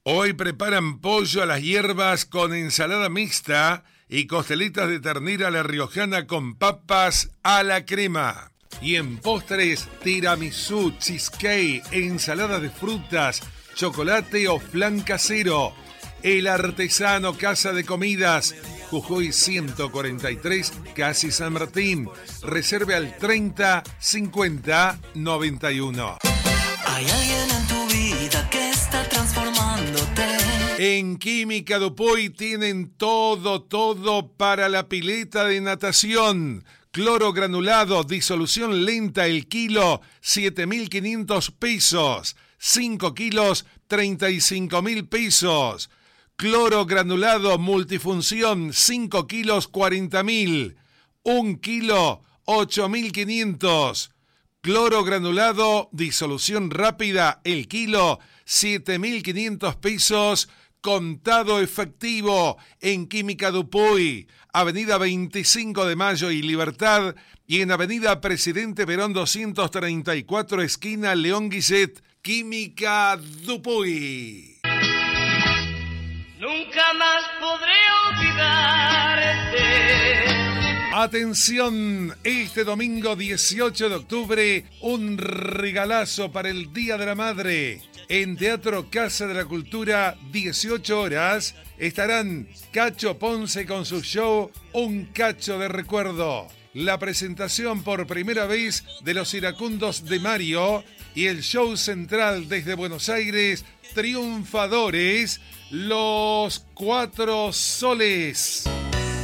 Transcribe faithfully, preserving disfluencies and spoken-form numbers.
Hoy preparan pollo a las hierbas con ensalada mixta y costelitas de ternera a la riojana con papas a la crema. Y en postres, tiramisú, cheesecake, ensalada de frutas, chocolate o flan casero. El Artesano Casa de Comidas, Jujuy ciento cuarenta y tres, Casi San Martín. Reserve al treinta cincuenta noventa y uno. Hay alguien en tu vida que está transformándote. En Química Dupuy tienen todo, todo para la pileta de natación. Cloro granulado, disolución lenta, el kilo, siete mil quinientos pesos. cinco kilos, treinta y cinco mil pesos. Cloro granulado, multifunción, cinco kilos, cuarenta mil. un kilo, ocho mil quinientos. Cloro granulado, disolución rápida, el kilo, siete mil quinientos pesos. Contado efectivo en Química Dupuy, Avenida veinticinco de Mayo y Libertad, y en Avenida Presidente Perón doscientos treinta y cuatro, esquina León Guillet. Química Dupuy. Nunca más podré olvidarte. Atención, este domingo dieciocho de octubre, un regalazo para el Día de la Madre. En Teatro Casa de la Cultura, dieciocho horas, estarán Cacho Ponce con su show Un Cacho de Recuerdo. La presentación por primera vez de Los Iracundos de Mario y el show central desde Buenos Aires, Triunfadores, Los Cuatro Soles.